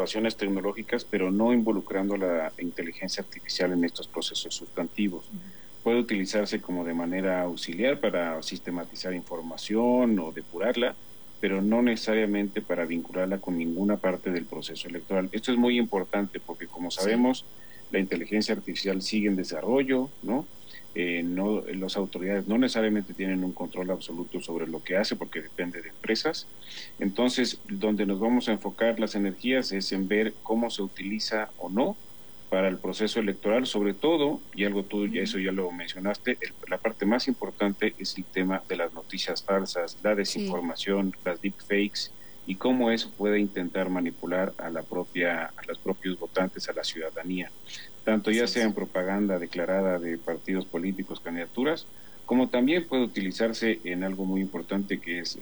innovaciones tecnológicas, pero no involucrando la inteligencia artificial en estos procesos sustantivos. Puede utilizarse como de manera auxiliar para sistematizar información o depurarla, pero no necesariamente para vincularla con ninguna parte del proceso electoral. Esto es muy importante porque, como sabemos, la inteligencia artificial sigue en desarrollo, ¿no? Las autoridades no necesariamente tienen un control absoluto sobre lo que hace porque depende de empresas. Entonces, donde nos vamos a enfocar las energías es en ver cómo se utiliza o no para el proceso electoral, sobre todo, y algo tú ya eso ya lo mencionaste, la parte más importante es el tema de las noticias falsas, la desinformación, las deepfakes, y cómo eso puede intentar manipular a los propios votantes, a la ciudadanía, tanto ya sea en propaganda declarada de partidos políticos, candidaturas, como también puede utilizarse en algo muy importante que es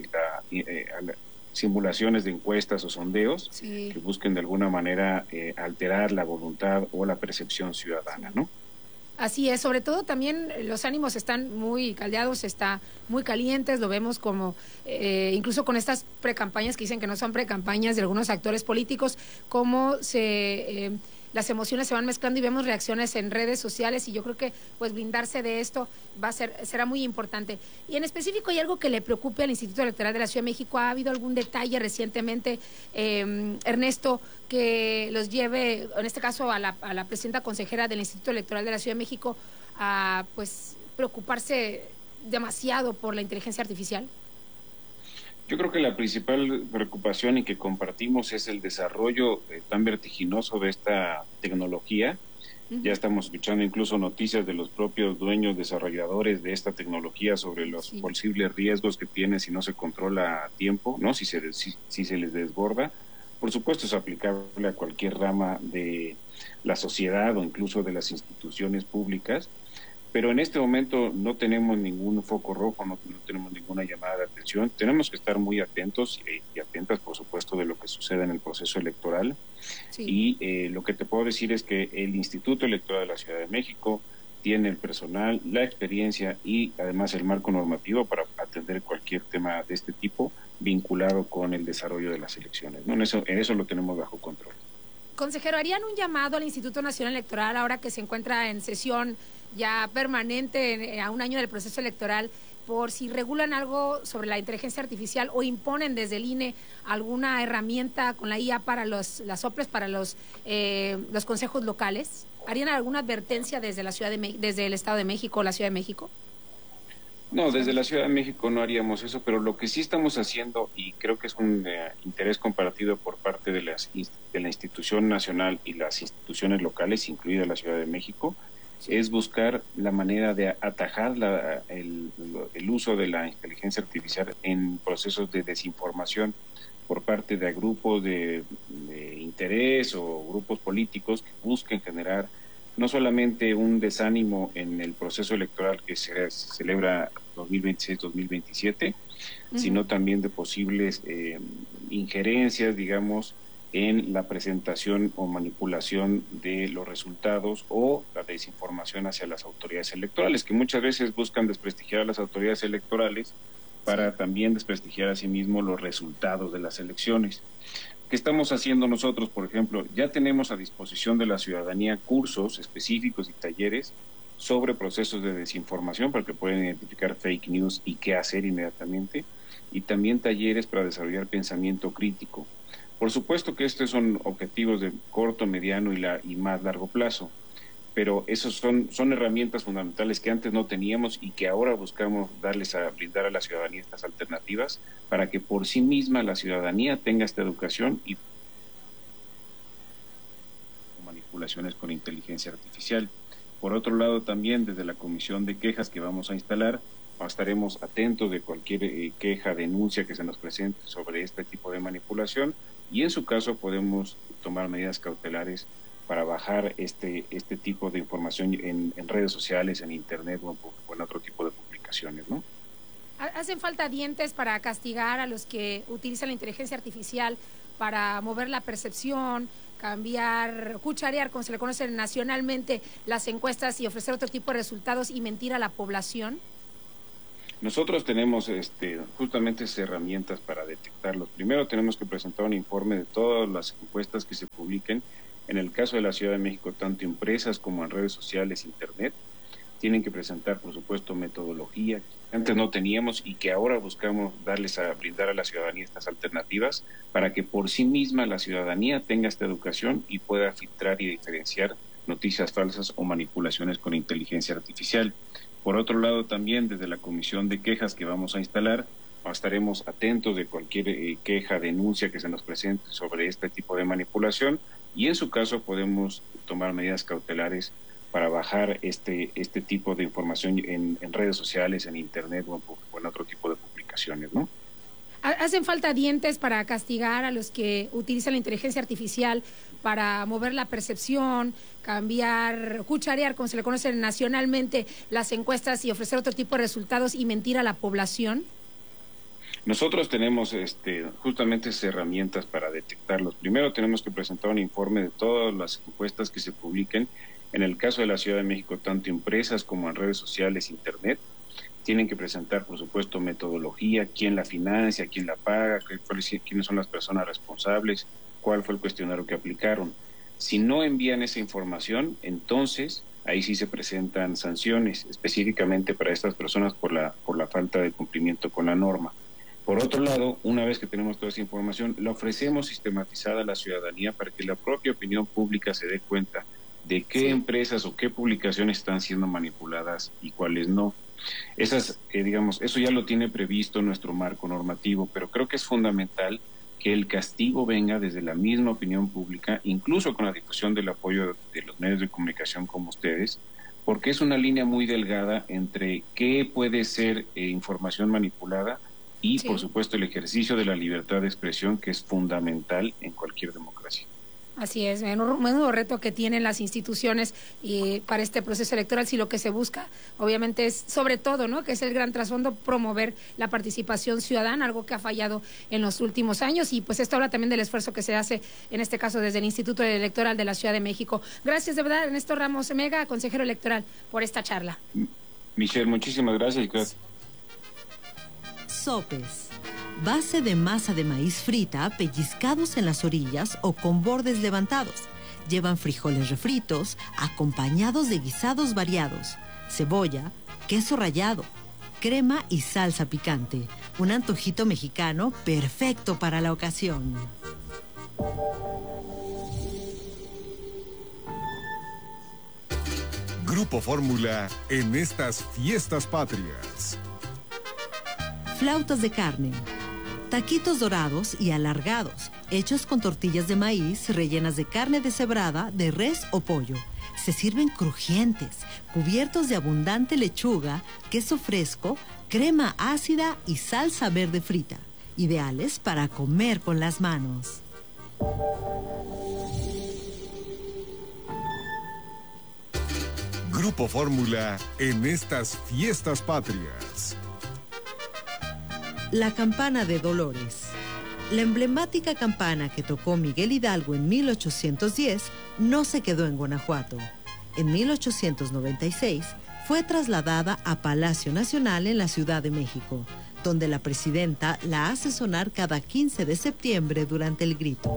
simulaciones de encuestas o sondeos que busquen de alguna manera alterar la voluntad o la percepción ciudadana, ¿no? Así es, sobre todo también los ánimos están muy caldeados, está muy calientes, lo vemos como incluso con estas precampañas que dicen que no son precampañas de algunos actores políticos, cómo las emociones se van mezclando y vemos reacciones en redes sociales, y yo creo que pues blindarse de esto será muy importante. Y en específico, ¿hay algo que le preocupe al Instituto Electoral de la Ciudad de México? ¿Ha habido algún detalle recientemente, Ernesto, que los lleve, en este caso a la presidenta consejera del Instituto Electoral de la Ciudad de México, a pues preocuparse demasiado por la inteligencia artificial? Yo creo que la principal preocupación y que compartimos es el desarrollo tan vertiginoso de esta tecnología. Ya estamos escuchando incluso noticias de los propios dueños desarrolladores de esta tecnología sobre los posibles riesgos que tiene si no se controla a tiempo, ¿no? Si se les desborda. Por supuesto, es aplicable a cualquier rama de la sociedad o incluso de las instituciones públicas. Pero en este momento no tenemos ningún foco rojo, no tenemos ninguna llamada de atención. Tenemos que estar muy atentos y atentas, por supuesto, de lo que suceda en el proceso electoral. Y lo que te puedo decir es que el Instituto Electoral de la Ciudad de México tiene el personal, la experiencia y además el marco normativo para atender cualquier tema de este tipo vinculado con el desarrollo de las elecciones, ¿no? En eso lo tenemos bajo control. Consejero, ¿harían un llamado al Instituto Nacional Electoral ahora que se encuentra en sesión ya permanente a un año del proceso electoral, por si regulan algo sobre la inteligencia artificial o imponen desde el INE alguna herramienta con la IA para las OPLES, para los consejos locales? ¿Harían alguna advertencia desde desde el Estado de México o la Ciudad de México? No, desde la Ciudad de México no haríamos eso, pero lo que sí estamos haciendo, y creo que es un interés compartido por parte de la institución nacional y las instituciones locales, incluida la Ciudad de México, es buscar la manera de atajar el uso de la inteligencia artificial en procesos de desinformación por parte de grupos de interés o grupos políticos que busquen generar no solamente un desánimo en el proceso electoral que se celebra 2026-2027, sino también de posibles injerencias, digamos, en la presentación o manipulación de los resultados o la desinformación hacia las autoridades electorales, que muchas veces buscan desprestigiar a las autoridades electorales para también desprestigiar a sí mismos los resultados de las elecciones. ¿Qué estamos haciendo nosotros? Por ejemplo, ya tenemos a disposición de la ciudadanía cursos específicos y talleres sobre procesos de desinformación para que puedan identificar fake news y qué hacer inmediatamente, y también talleres para desarrollar pensamiento crítico. Por supuesto que estos son objetivos de corto, mediano y más largo plazo, pero esos son herramientas fundamentales que antes no teníamos y que ahora buscamos brindar a la ciudadanía estas alternativas para que por sí misma la ciudadanía tenga esta educación y manipulaciones con inteligencia artificial. Por otro lado, también desde la comisión de quejas que vamos a instalar, estaremos atentos de cualquier queja, denuncia que se nos presente sobre este tipo de manipulación, y en su caso podemos tomar medidas cautelares para bajar este tipo de información en redes sociales, en internet o en otro tipo de publicaciones, ¿no? ¿Hacen falta dientes para castigar a los que utilizan la inteligencia artificial para mover la percepción, cambiar, cucharear, como se le conoce nacionalmente, las encuestas y ofrecer otro tipo de resultados y mentir a la población? Nosotros tenemos justamente esas herramientas para detectarlos. Primero tenemos que presentar un informe de todas las encuestas que se publiquen. En el caso de la Ciudad de México, tanto impresas como en redes sociales, internet, tienen que presentar, por supuesto, metodología que antes no teníamos y que ahora buscamos brindar a la ciudadanía estas alternativas para que por sí misma la ciudadanía tenga esta educación y pueda filtrar y diferenciar noticias falsas o manipulaciones con inteligencia artificial. Por otro lado, también desde la comisión de quejas que vamos a instalar, estaremos atentos de cualquier queja, denuncia que se nos presente sobre este tipo de manipulación y en su caso podemos tomar medidas cautelares para bajar este tipo de información en redes sociales, en internet o en otro tipo de publicaciones, ¿no? ¿Hacen falta dientes para castigar a los que utilizan la inteligencia artificial para mover la percepción, cambiar, cucharear, como se le conoce nacionalmente, las encuestas y ofrecer otro tipo de resultados y mentir a la población? Nosotros tenemos justamente esas herramientas para detectarlos. Primero tenemos que presentar un informe de todas las encuestas que se publiquen. En el caso de la Ciudad de México, tanto impresas como en redes sociales, internet, tienen que presentar, por supuesto, metodología, quién la financia, quién la paga, quiénes son las personas responsables, cuál fue el cuestionario que aplicaron. Si no envían esa información, entonces ahí sí se presentan sanciones específicamente para estas personas por la falta de cumplimiento con la norma. Por otro lado, una vez que tenemos toda esa información, la ofrecemos sistematizada a la ciudadanía para que la propia opinión pública se dé cuenta de qué empresas o qué publicaciones están siendo manipuladas y cuáles no. Eso ya lo tiene previsto nuestro marco normativo, pero creo que es fundamental que el castigo venga desde la misma opinión pública, incluso con la difusión del apoyo de los medios de comunicación como ustedes, porque es una línea muy delgada entre qué puede ser información manipulada y, por supuesto, el ejercicio de la libertad de expresión, que es fundamental en cualquier democracia. Así es, menudo reto que tienen las instituciones para este proceso electoral, si lo que se busca, obviamente, es sobre todo, ¿no?, que es el gran trasfondo, promover la participación ciudadana, algo que ha fallado en los últimos años, y pues esto habla también del esfuerzo que se hace, en este caso, desde el Instituto Electoral de la Ciudad de México. Gracias, de verdad, Ernesto Ramos Mega, consejero electoral, por esta charla. Michelle, muchísimas gracias. Sopes. Base de masa de maíz frita, pellizcados en las orillas o con bordes levantados. Llevan frijoles refritos, acompañados de guisados variados, cebolla, queso rallado, crema y salsa picante. Un antojito mexicano perfecto para la ocasión. Grupo Fórmula en estas fiestas patrias. Flautas de carne. Taquitos dorados y alargados, hechos con tortillas de maíz rellenas de carne deshebrada, de res o pollo. Se sirven crujientes, cubiertos de abundante lechuga, queso fresco, crema ácida y salsa verde frita. Ideales para comer con las manos. Grupo Fórmula en estas fiestas patrias. La campana de Dolores. La emblemática campana que tocó Miguel Hidalgo en 1810 no se quedó en Guanajuato. En 1896 fue trasladada a Palacio Nacional en la Ciudad de México, donde la presidenta la hace sonar cada 15 de septiembre durante el grito.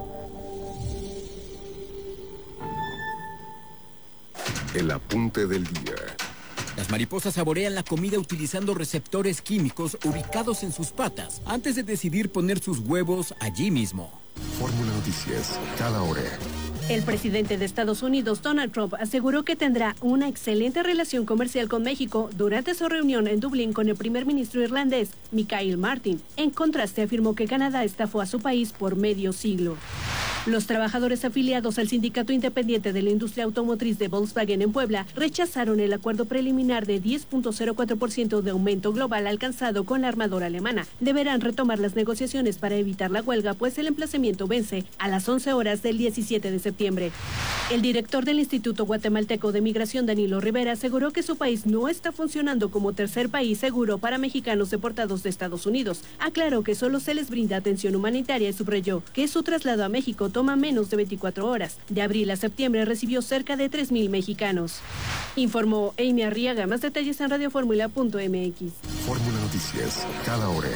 El apunte del día. Las mariposas saborean la comida utilizando receptores químicos ubicados en sus patas antes de decidir poner sus huevos allí mismo. Fórmula Noticias, cada hora. El presidente de Estados Unidos, Donald Trump, aseguró que tendrá una excelente relación comercial con México durante su reunión en Dublín con el primer ministro irlandés, Michael Martin. En contraste, afirmó que Canadá estafó a su país por medio siglo. Los trabajadores afiliados al Sindicato Independiente de la Industria Automotriz de Volkswagen en Puebla rechazaron el acuerdo preliminar de 10.04% de aumento global alcanzado con la armadora alemana. Deberán retomar las negociaciones para evitar la huelga, pues el emplazamiento vence a las 11 horas del 17 de septiembre. El director del Instituto Guatemalteco de Migración, Danilo Rivera, aseguró que su país no está funcionando como tercer país seguro para mexicanos deportados de Estados Unidos. Aclaró que solo se les brinda atención humanitaria y subrayó que su traslado a México toma menos de 24 horas. De abril a septiembre recibió cerca de 3,000 mexicanos. Informó Amy Arriaga. Más detalles en radioformula.mx. Fórmula Noticias, cada hora.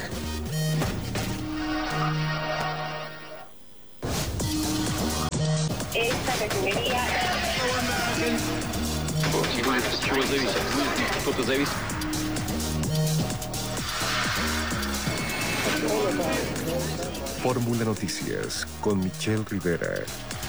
Esta refinería. Fórmula Noticias con Michelle Rivera.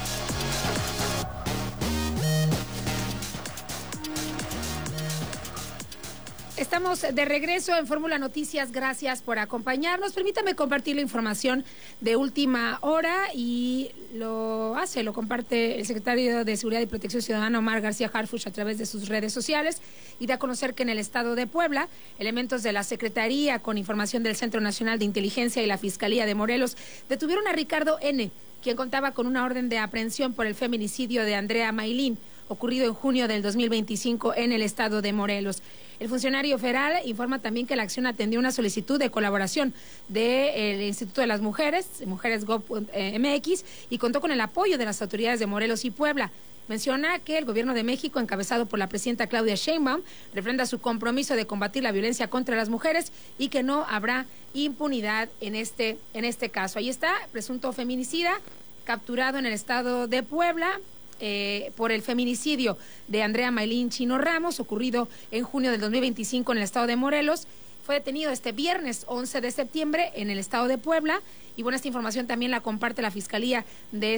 Estamos de regreso en Fórmula Noticias. Gracias por acompañarnos. Permítame compartir la información de última hora y lo comparte el secretario de Seguridad y Protección Ciudadana, Omar García Harfuch, a través de sus redes sociales, y da a conocer que en el estado de Puebla, elementos de la Secretaría con información del Centro Nacional de Inteligencia y la Fiscalía de Morelos detuvieron a Ricardo N., quien contaba con una orden de aprehensión por el feminicidio de Andrea Maylin, ocurrido en junio del 2025 en el estado de Morelos. El funcionario federal informa también que la acción atendió una solicitud de colaboración del Instituto de las Mujeres, Mujeres.gov.mx, y contó con el apoyo de las autoridades de Morelos y Puebla. Menciona que el Gobierno de México, encabezado por la presidenta Claudia Sheinbaum, refrenda su compromiso de combatir la violencia contra las mujeres y que no habrá impunidad en este caso. Ahí está, presunto feminicida, capturado en el estado de Puebla por el feminicidio de Andrea Maylin Chino Ramos, ocurrido en junio del 2025 en el estado de Morelos. Fue detenido este viernes 11 de septiembre en el estado de Puebla. Y bueno, esta información también la comparte la Fiscalía de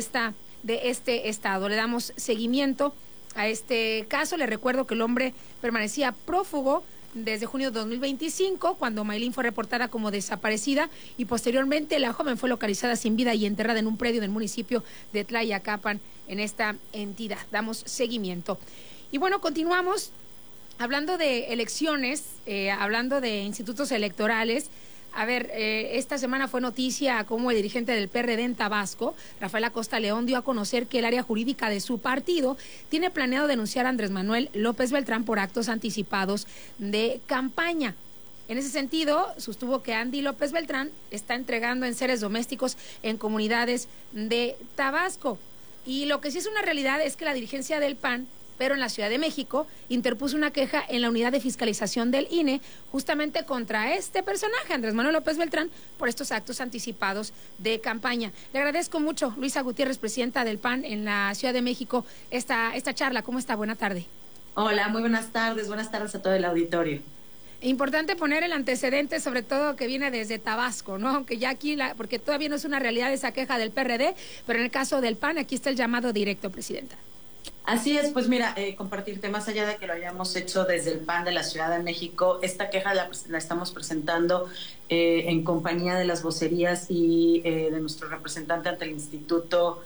este estado. Le damos seguimiento a este caso. Le recuerdo que el hombre permanecía prófugo desde junio de 2025, cuando Maylin fue reportada como desaparecida, y posteriormente la joven fue localizada sin vida y enterrada en un predio del municipio de Tlayacapan, en esta entidad. Damos seguimiento. Y bueno, continuamos hablando de elecciones, hablando de institutos electorales. A ver, esta semana fue noticia cómo el dirigente del PRD en Tabasco, Rafael Acosta León, dio a conocer que el área jurídica de su partido tiene planeado denunciar a Andrés Manuel López Beltrán por actos anticipados de campaña. En ese sentido, sostuvo que Andy López Beltrán está entregando enseres domésticos en comunidades de Tabasco. Y lo que sí es una realidad es que la dirigencia del PAN, pero en la Ciudad de México, interpuso una queja en la unidad de fiscalización del INE justamente contra este personaje, Andrés Manuel López Beltrán, por estos actos anticipados de campaña. Le agradezco mucho, Luisa Gutiérrez, presidenta del PAN en la Ciudad de México, esta charla. ¿Cómo está? Buena tarde. Hola, muy buenas tardes a todo el auditorio. Importante poner el antecedente, sobre todo que viene desde Tabasco, ¿no? Aunque ya aquí, porque todavía no es una realidad esa queja del PRD, pero en el caso del PAN, aquí está el llamado directo, presidenta. Así es, pues mira, compartirte, más allá de que lo hayamos hecho desde el PAN de la Ciudad de México, esta queja la estamos presentando en compañía de las vocerías y de nuestro representante ante el Instituto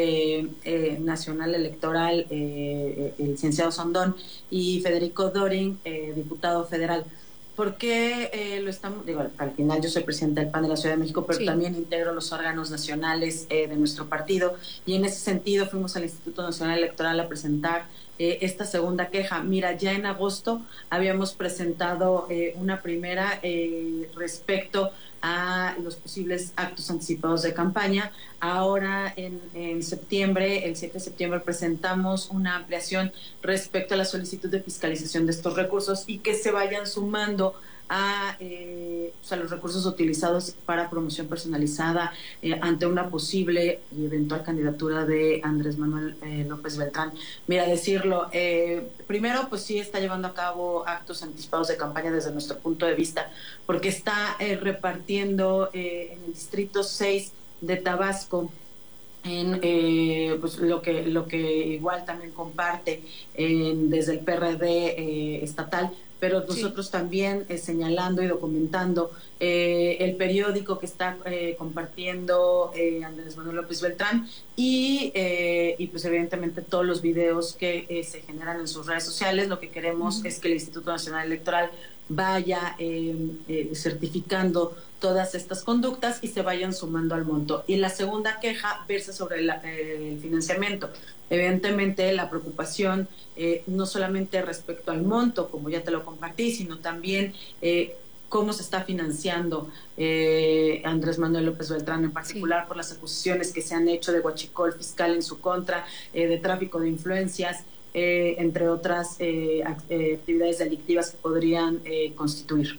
Nacional Electoral, el licenciado Sondón, y Federico Dorin, diputado federal. ¿Por qué lo estamos? Digo, al final yo soy presidenta del PAN de la Ciudad de México, pero sí, también integro los órganos nacionales de nuestro partido, y en ese sentido fuimos al Instituto Nacional Electoral a presentar esta segunda queja. Mira, ya en agosto habíamos presentado una primera respecto a los posibles actos anticipados de campaña. Ahora en septiembre, el 7 de septiembre, presentamos una ampliación respecto a la solicitud de fiscalización de estos recursos y que se vayan sumando a los recursos utilizados para promoción personalizada ante una posible y eventual candidatura de Andrés Manuel López Beltrán. Mira, decirlo, primero, pues sí está llevando a cabo actos anticipados de campaña desde nuestro punto de vista, porque está repartiendo en el distrito 6 de Tabasco, en pues lo que igual también comparte desde el PRD estatal, pero nosotros también señalando y documentando el periódico que está compartiendo Andrés Manuel López Beltrán y pues evidentemente todos los videos que se generan en sus redes sociales. Lo que queremos es que el Instituto Nacional Electoral vaya certificando todas estas conductas y se vayan sumando al monto. Y la segunda queja versa sobre el financiamiento. Evidentemente la preocupación no solamente respecto al monto, como ya te lo compartí, sino también cómo se está financiando Andrés Manuel López Beltrán, en particular por las acusaciones que se han hecho de huachicol fiscal en su contra, de tráfico de influencias, entre otras actividades delictivas que podrían constituir.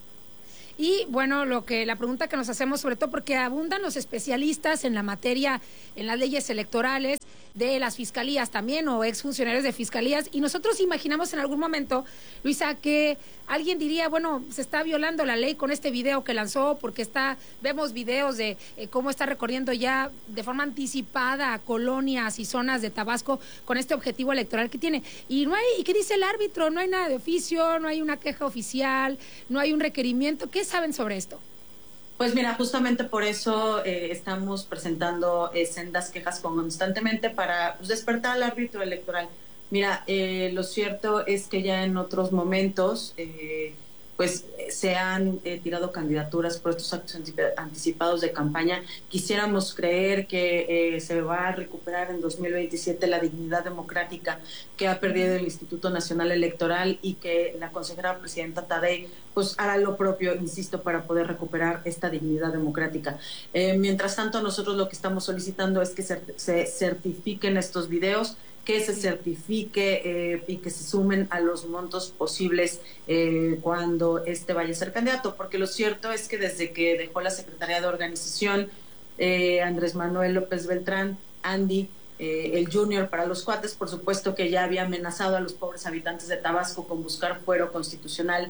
Y bueno, la pregunta que nos hacemos, sobre todo porque abundan los especialistas en la materia, en las leyes electorales de las fiscalías también, o exfuncionarios de fiscalías, y nosotros imaginamos en algún momento, Luisa, que alguien diría, bueno, se está violando la ley con este video que lanzó, porque vemos videos de cómo está recorriendo ya de forma anticipada colonias y zonas de Tabasco con este objetivo electoral que tiene. ¿Y qué dice el árbitro? No hay nada de oficio, no hay una queja oficial, no hay un requerimiento. ¿Qué saben sobre esto? Pues mira, justamente por eso estamos presentando sendas quejas constantemente para despertar al árbitro electoral. Mira, lo cierto es que ya en otros momentos pues se han tirado candidaturas por estos actos anticipados de campaña. Quisiéramos creer que se va a recuperar en 2027 la dignidad democrática que ha perdido el Instituto Nacional Electoral, y que la consejera presidenta Tadei pues hará lo propio, insisto, para poder recuperar esta dignidad democrática. Mientras tanto, nosotros lo que estamos solicitando es que se certifiquen estos videos, que se certifique y que se sumen a los montos posibles cuando vaya a ser candidato, porque lo cierto es que desde que dejó la Secretaría de Organización, Andrés Manuel López Beltrán, Andy, el Junior para los cuates, por supuesto que ya había amenazado a los pobres habitantes de Tabasco con buscar fuero constitucional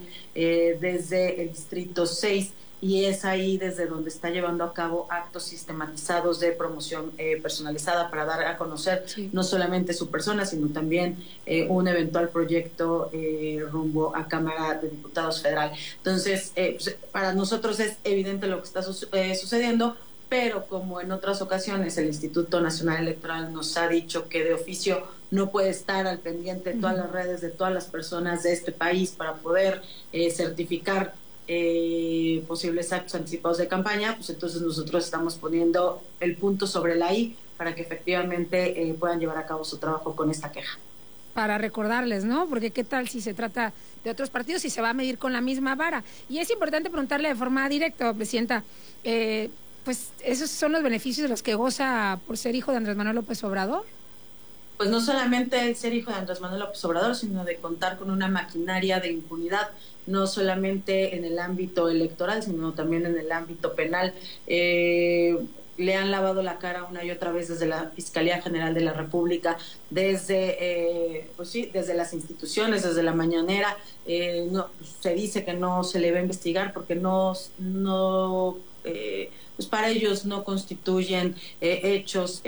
desde el Distrito 6, y es ahí desde donde está llevando a cabo actos sistematizados de promoción personalizada para dar a conocer no solamente su persona, sino también un eventual proyecto rumbo a Cámara de Diputados Federal. Entonces, pues, para nosotros es evidente lo que está sucediendo, pero como en otras ocasiones el Instituto Nacional Electoral nos ha dicho que de oficio no puede estar al pendiente de todas las redes de todas las personas de este país para poder certificar posibles actos anticipados de campaña, pues entonces nosotros estamos poniendo el punto sobre la I para que efectivamente puedan llevar a cabo su trabajo con esta queja. Para recordarles, ¿no? Porque qué tal si se trata de otros partidos y se va a medir con la misma vara. Y es importante preguntarle de forma directa, Presidenta, pues esos son los beneficios de los que goza por ser hijo de Andrés Manuel López Obrador. Pues no solamente el ser hijo de Andrés Manuel López Obrador, sino de contar con una maquinaria de impunidad, no solamente en el ámbito electoral, sino también en el ámbito penal. Le han lavado la cara una y otra vez desde la Fiscalía General de la República, desde desde las instituciones, desde la mañanera. Se dice que no se le va a investigar porque pues para ellos no constituyen hechos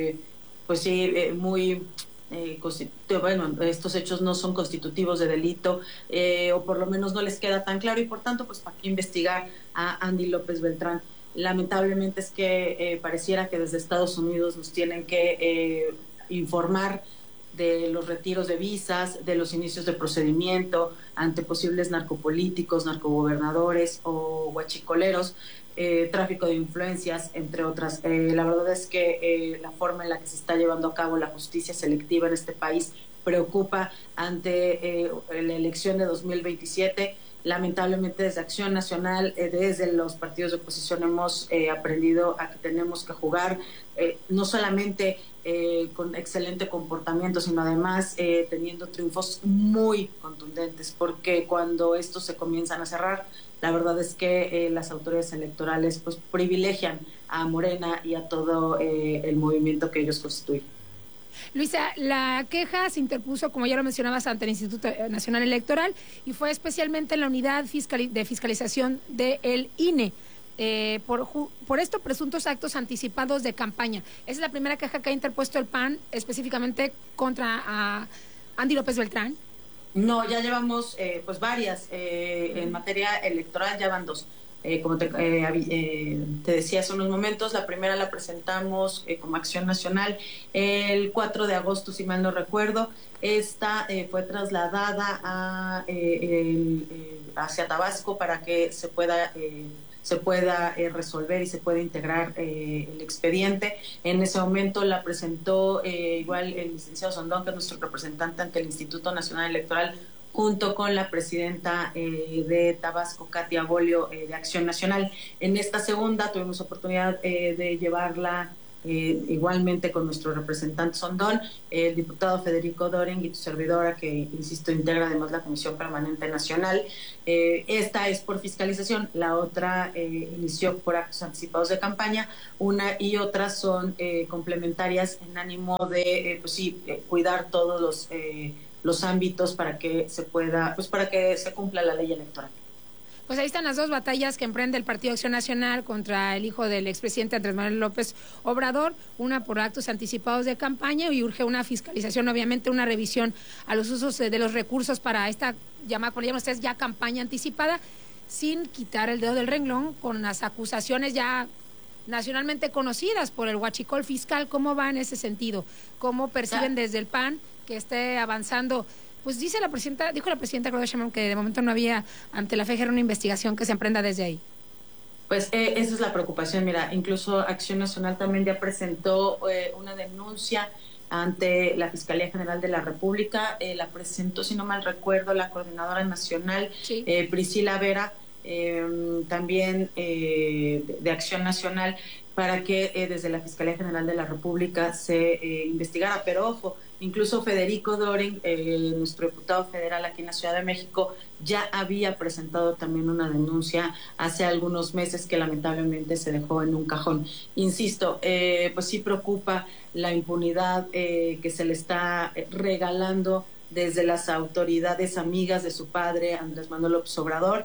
estos hechos no son constitutivos de delito, o por lo menos no les queda tan claro, y por tanto, pues para qué investigar a Andy López Beltrán. Lamentablemente es que pareciera que desde Estados Unidos nos tienen que informar de los retiros de visas, de los inicios de procedimiento ante posibles narcopolíticos, narcogobernadores o huachicoleros, tráfico de influencias, entre otras. La verdad es que la forma en la que se está llevando a cabo la justicia selectiva en este país preocupa ante la elección de 2027. Lamentablemente desde Acción Nacional, desde los partidos de oposición hemos aprendido a que tenemos que jugar no solamente con excelente comportamiento, sino además teniendo triunfos muy contundentes, porque cuando estos se comienzan a cerrar, la verdad es que las autoridades electorales pues privilegian a Morena y a todo el movimiento que ellos constituyen. Luisa, la queja se interpuso, como ya lo mencionabas, ante el Instituto Nacional Electoral y fue especialmente en la unidad de fiscalización del INE. Por estos presuntos actos anticipados de campaña. Esa es la primera queja que ha interpuesto el PAN específicamente contra Andy López Beltrán. No, ya llevamos pues varias en materia electoral, ya van dos. Como te decía hace unos momentos, la primera la presentamos como Acción Nacional el 4 de agosto, si mal no recuerdo. Esta fue trasladada hacia Tabasco para que se pueda resolver y se pueda integrar el expediente. En ese momento la presentó igual el licenciado Sondón, que es nuestro representante ante el Instituto Nacional Electoral, junto con la presidenta de Tabasco, Katia Bolio, de Acción Nacional. En esta segunda tuvimos oportunidad de llevarla igualmente con nuestro representante Sondón, el diputado Federico Doring y tu servidora, que, insisto, integra además la Comisión Permanente Nacional. Esta es por fiscalización, la otra inició por actos anticipados de campaña. Una y otra son complementarias en ánimo de cuidar todos los ámbitos para que se pueda, para que se cumpla la ley electoral. Pues ahí están las dos batallas que emprende el Partido Acción Nacional contra el hijo del expresidente Andrés Manuel López Obrador, una por actos anticipados de campaña, y urge una fiscalización, obviamente una revisión a los usos de los recursos para esta llamada, como le llaman ustedes, ya campaña anticipada, sin quitar el dedo del renglón con las acusaciones ya nacionalmente conocidas por el huachicol fiscal. ¿Cómo va en ese sentido? ¿Cómo perciben desde el PAN que esté avanzando? Pues dijo la presidenta Claudia Sheinbaum que de momento no había ante la FGR una investigación que se emprenda desde ahí. Pues esa es la preocupación. Mira, incluso Acción Nacional también ya presentó una denuncia ante la Fiscalía General de la República. La presentó, si no mal recuerdo, la Coordinadora Nacional, sí. Priscila Vera, también de Acción Nacional, para que desde la Fiscalía General de la República se investigara. Pero ojo, incluso Federico Doring, nuestro diputado federal aquí en la Ciudad de México, ya había presentado también una denuncia hace algunos meses que lamentablemente se dejó en un cajón. Insisto, pues sí preocupa la impunidad que se le está regalando desde las autoridades amigas de su padre, Andrés Manuel López Obrador.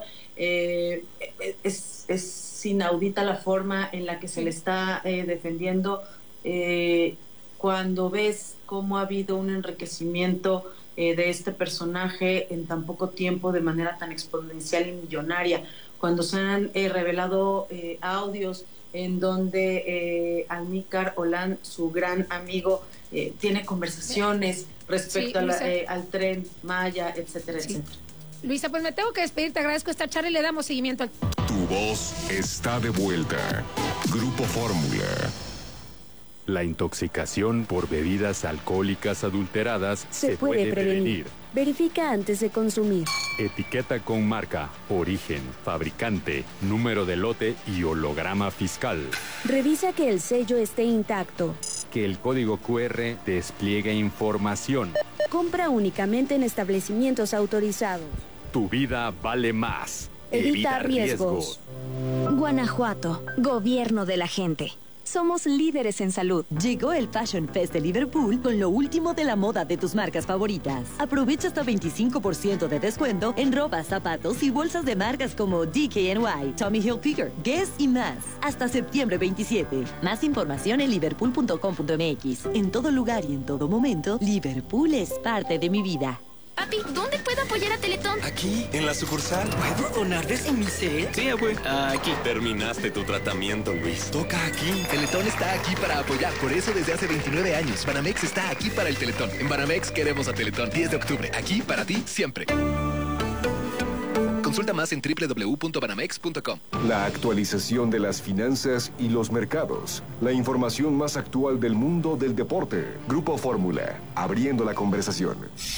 Es inaudita la forma en la que se le está defendiendo, cuando ves cómo ha habido un enriquecimiento de este personaje en tan poco tiempo de manera tan exponencial y millonaria, cuando se han revelado audios en donde Almícar Olán, su gran amigo, tiene conversaciones respecto al Tren Maya, etcétera, etcétera. Luisa, pues me tengo que despedir, te agradezco esta charla y le damos seguimiento al... Tu voz está de vuelta. Grupo Fórmula. La intoxicación por bebidas alcohólicas adulteradas se puede prevenir. Verifica antes de consumir. Etiqueta con marca, origen, fabricante, número de lote y holograma fiscal. Revisa que el sello esté intacto. Que el código QR despliegue información. Compra únicamente en establecimientos autorizados. Tu vida vale más. Evita riesgos. Guanajuato, gobierno de la gente. Somos líderes en salud. Llegó el Fashion Fest de Liverpool con lo último de la moda de tus marcas favoritas. Aprovecha hasta 25% de descuento en ropa, zapatos y bolsas de marcas como DKNY, Tommy Hilfiger, Guess y más. Hasta septiembre 27. Más información en liverpool.com.mx. En todo lugar y en todo momento, Liverpool es parte de mi vida. Papi, ¿dónde puedo apoyar a Teletón? Aquí, en la sucursal. ¿Puedo donar desde mi cel? Sí, güey. Aquí. Terminaste tu tratamiento, Luis. Toca aquí. Teletón está aquí para apoyar. Por eso desde hace 29 años, Banamex está aquí para el Teletón. En Banamex queremos a Teletón. 10 de octubre. Aquí para ti, siempre. Consulta más en www.banamex.com. La actualización de las finanzas y los mercados. La información más actual del mundo del deporte. Grupo Fórmula. Abriendo la conversación.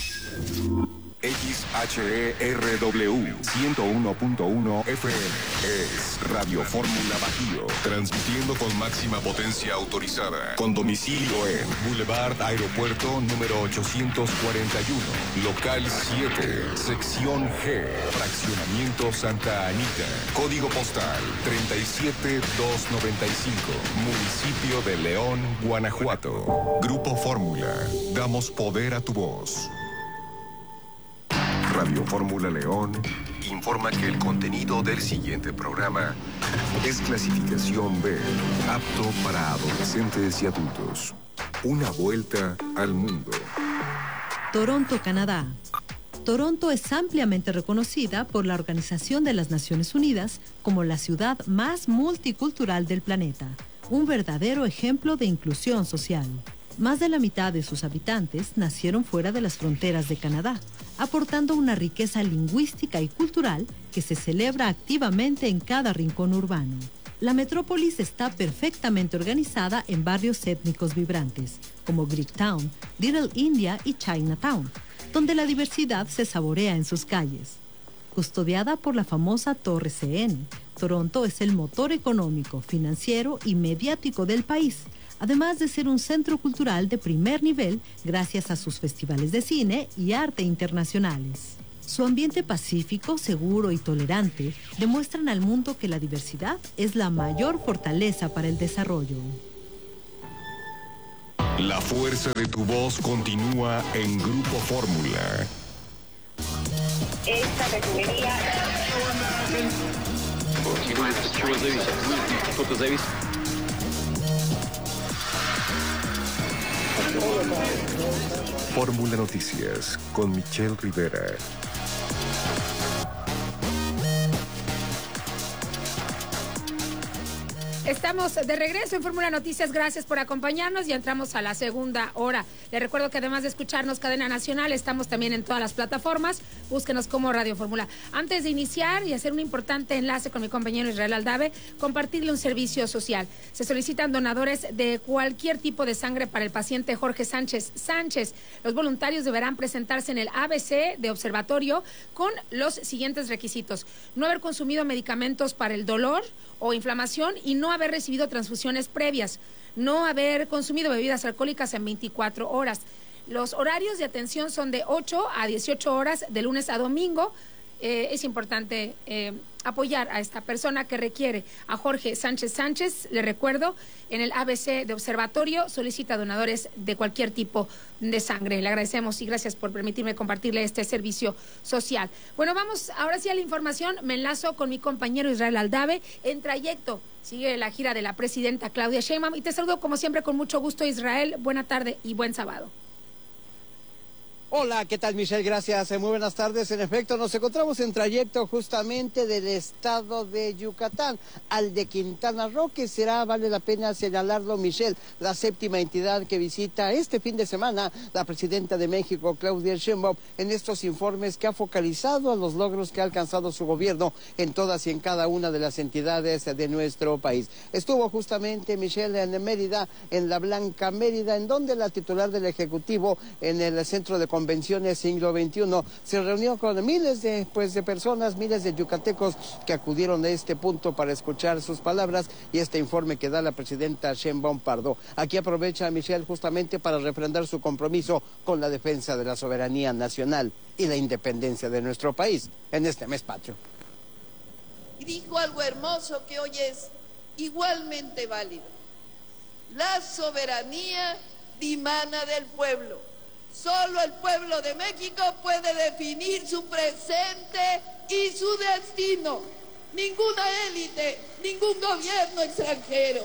XHERW 101.1 FM es Radio Fórmula Bajío, transmitiendo con máxima potencia autorizada, con domicilio en Boulevard Aeropuerto número 841, local 7, sección G, fraccionamiento Santa Anita, código postal 37295, municipio de León, Guanajuato. Grupo Fórmula, damos poder a tu voz. Radio Fórmula León informa que el contenido del siguiente programa es clasificación B, apto para adolescentes y adultos. Una vuelta al mundo. Toronto, Canadá. Toronto es ampliamente reconocida por la Organización de las Naciones Unidas como la ciudad más multicultural del planeta, un verdadero ejemplo de inclusión social. Más de la mitad de sus habitantes nacieron fuera de las fronteras de Canadá, aportando una riqueza lingüística y cultural que se celebra activamente en cada rincón urbano. La metrópolis está perfectamente organizada en barrios étnicos vibrantes, como Greektown, Little India y Chinatown. donde la diversidad se saborea en sus calles. Custodiada por la famosa Torre CN, Toronto es el motor económico, financiero y mediático del país, además de ser un centro cultural de primer nivel gracias a sus festivales de cine y arte internacionales. Su ambiente pacífico, seguro y tolerante demuestran al mundo que la diversidad es la mayor fortaleza para el desarrollo. La fuerza de tu voz continúa en Grupo Fórmula. Esta refinería... Fórmula Noticias con Michelle Rivera. Estamos de regreso en Fórmula Noticias, gracias por acompañarnos y entramos a la segunda hora. Les recuerdo que además de escucharnos Cadena Nacional, estamos también en todas las plataformas, búsquenos como Radio Fórmula. Antes de iniciar y hacer un importante enlace con mi compañero Israel Aldave, compartirle un servicio social. Se solicitan donadores de cualquier tipo de sangre para el paciente Jorge Sánchez. Los voluntarios deberán presentarse en el ABC de observatorio con los siguientes requisitos: no haber consumido medicamentos para el dolor o inflamación y no haber recibido transfusiones previas, no haber consumido bebidas alcohólicas en 24 horas. Los horarios de atención son de 8 a 18 horas de lunes a domingo. Es importante apoyar a esta persona que requiere. A Jorge Sánchez, le recuerdo, en el ABC de Observatorio solicita donadores de cualquier tipo de sangre. Le agradecemos y gracias por permitirme compartirle este servicio social. Bueno, vamos ahora sí a la información. Me enlazo con mi compañero Israel Aldave. En trayecto sigue la gira de la presidenta Claudia Sheinbaum y te saludo como siempre con mucho gusto, Israel. Buena tarde y buen sábado. Hola, ¿qué tal, Michelle? Gracias, muy buenas tardes. En efecto, nos encontramos en trayecto justamente del estado de Yucatán al de Quintana Roo, que será, vale la pena señalarlo, Michelle, la séptima entidad que visita este fin de semana la presidenta de México, Claudia Sheinbaum, en estos informes que ha focalizado a los logros que ha alcanzado su gobierno en todas y en cada una de las entidades de nuestro país. Estuvo justamente, Michelle, en Mérida, en la Blanca Mérida, en donde la titular del Ejecutivo, en el Centro de Convenciones Siglo XXI, se reunió con miles de personas, miles de yucatecos que acudieron a este punto para escuchar sus palabras y este informe que da la presidenta Sheinbaum Pardo. Aquí aprovecha Michelle justamente para refrendar su compromiso con la defensa de la soberanía nacional y la independencia de nuestro país en este mes patrio. Y dijo algo hermoso que hoy es igualmente válido: la soberanía dimana del pueblo. Solo el pueblo de México puede definir su presente y su destino. Ninguna élite, ningún gobierno extranjero.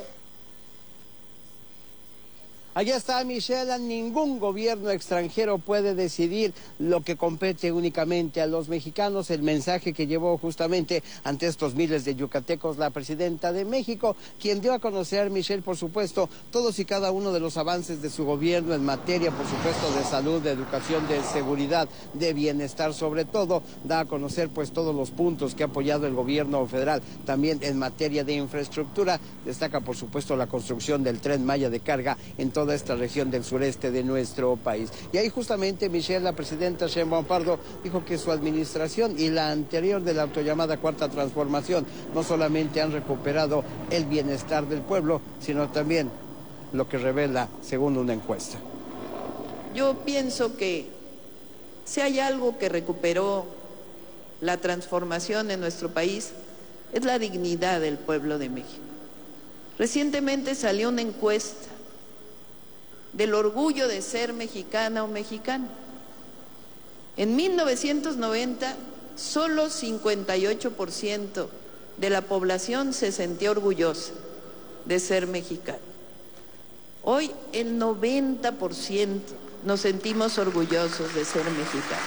Allá está, Michelle, ningún gobierno extranjero puede decidir lo que compete únicamente a los mexicanos. El mensaje que llevó justamente ante estos miles de yucatecos la presidenta de México, quien dio a conocer, Michelle, por supuesto, todos y cada uno de los avances de su gobierno en materia, por supuesto, de salud, de educación, de seguridad, de bienestar, sobre todo, da a conocer pues todos los puntos que ha apoyado el gobierno federal. También en materia de infraestructura, destaca, por supuesto, la construcción del Tren Maya de carga en toda esta región del sureste de nuestro país. Y ahí justamente, Michelle, la presidenta Sheinbaum Pardo dijo que su administración y la anterior de la autollamada Cuarta Transformación no solamente han recuperado el bienestar del pueblo, sino también lo que revela según una encuesta. Yo pienso que si hay algo que recuperó la transformación en nuestro país, es la dignidad del pueblo de México. Recientemente salió una encuesta del orgullo de ser mexicana o mexicano. En 1990, solo 58% de la población se sentía orgullosa de ser mexicano. Hoy el 90% nos sentimos orgullosos de ser mexicanos.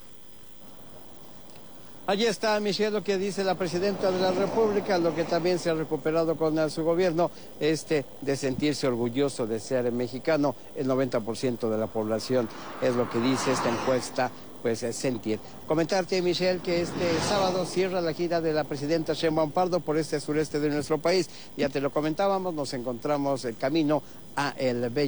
Allí está, Michelle, lo que dice la presidenta de la República, lo que también se ha recuperado con su gobierno, de sentirse orgulloso de ser mexicano. El 90% de la población es lo que dice esta encuesta, pues sentir. Comentarte, Michelle, que este sábado cierra la gira de la presidenta Sheinbaum Pardo por este sureste de nuestro país. Ya te lo comentábamos, nos encontramos el camino a el bello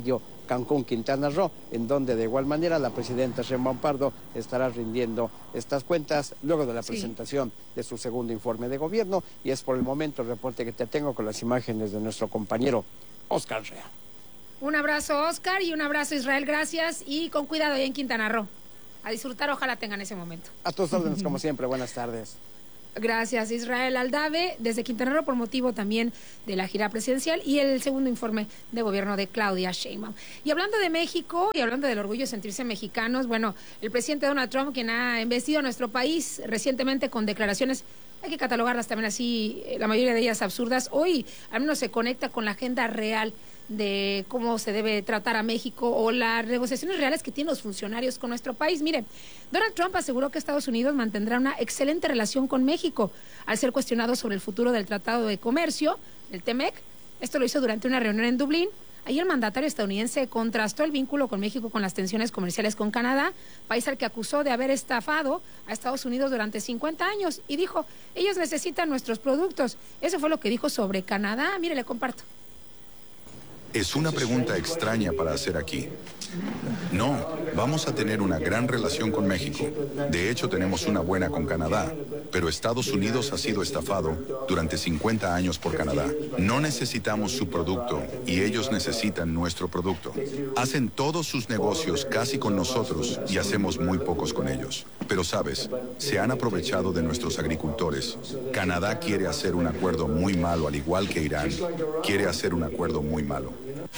Cancún, Quintana Roo, en donde de igual manera la presidenta Sheinbaum Pardo estará rindiendo estas cuentas luego de la presentación de su segundo informe de gobierno. Y es por el momento el reporte que te tengo con las imágenes de nuestro compañero Oscar Rea. Un abrazo, Oscar, y un abrazo, Israel, gracias, y con cuidado ahí en Quintana Roo. A disfrutar, ojalá tengan ese momento. A tus órdenes, como siempre, buenas tardes. Gracias, Israel Aldave, desde Quintana Roo, por motivo también de la gira presidencial y el segundo informe de gobierno de Claudia Sheinbaum. Y hablando de México y hablando del orgullo de sentirse mexicanos, bueno, el presidente Donald Trump, quien ha embestido a nuestro país recientemente con declaraciones, hay que catalogarlas también así, la mayoría de ellas absurdas, hoy al menos se conecta con la agenda real de cómo se debe tratar a México o las negociaciones reales que tienen los funcionarios con nuestro país. Mire, Donald Trump aseguró que Estados Unidos mantendrá una excelente relación con México al ser cuestionado sobre el futuro del Tratado de Comercio, el TEMEC. Esto lo hizo durante una reunión en Dublín. Ahí el mandatario estadounidense contrastó el vínculo con México con las tensiones comerciales con Canadá, país al que acusó de haber estafado a Estados Unidos durante 50 años, y dijo, ellos necesitan nuestros productos. Eso fue lo que dijo sobre Canadá. Mire, le comparto. Es una pregunta extraña para hacer aquí. No, vamos a tener una gran relación con México. De hecho, tenemos una buena con Canadá, pero Estados Unidos ha sido estafado durante 50 años por Canadá. No necesitamos su producto y ellos necesitan nuestro producto. Hacen todos sus negocios casi con nosotros y hacemos muy pocos con ellos. Pero sabes, se han aprovechado de nuestros agricultores. Canadá quiere hacer un acuerdo muy malo, al igual que Irán. Quiere hacer un acuerdo muy malo.